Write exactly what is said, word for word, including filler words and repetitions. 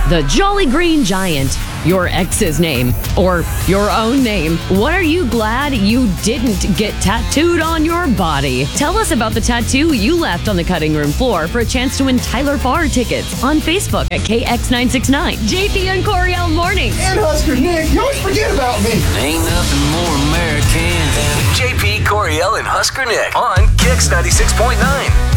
The Jolly Green Giant, your ex's name, or your own name. What are you glad you didn't get tattooed on your body? Tell us about the tattoo you left on the cutting room floor for a chance to win Tyler Farr tickets on Facebook at K X nine six nine. J P and Coriel Mornings. And Husker Nick, you always forget about me. Ain't nothing more American than J P, Coriel, and Husker Nick on K X ninety-six point nine.